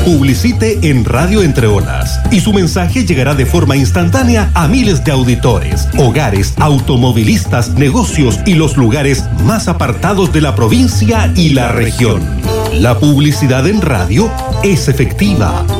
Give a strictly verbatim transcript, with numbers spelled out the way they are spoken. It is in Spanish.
Publicite en Radio Entre Olas y su mensaje llegará de forma instantánea a miles de auditores, hogares, automovilistas, negocios y los lugares más apartados de la provincia y la región. La publicidad en radio es efectiva,